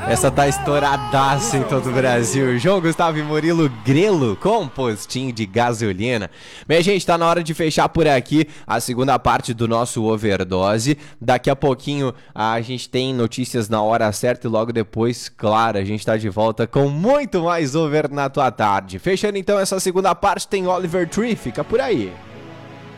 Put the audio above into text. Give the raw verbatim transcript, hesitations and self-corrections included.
Essa tá estouradaça em todo o Brasil. João Gustavo e Murilo Grelo com postinho de gasolina. Bem, gente, tá na hora de fechar por aqui a segunda parte do nosso Overdose. Daqui a pouquinho a gente tem notícias na hora certa e logo depois, claro, a gente tá de volta com muito mais Over na tua tarde. Fechando então essa segunda parte, tem Oliver Tree, fica por aí.